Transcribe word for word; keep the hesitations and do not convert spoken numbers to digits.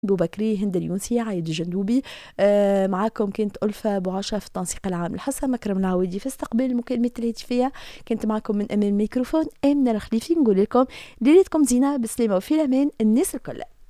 بوبكري، هند اليونسي، عايد الجندوبي. آه معاكم كنت ألفة بوعشة في التنسيق العام الحسن مكرم العودي في استقبال المكالمات الهاتفية. كنت معكم من أمام الميكروفون آمنة الخليفي، نقول لكم ليلتكم زينة بسلامة وفي الأمان الناس الكل.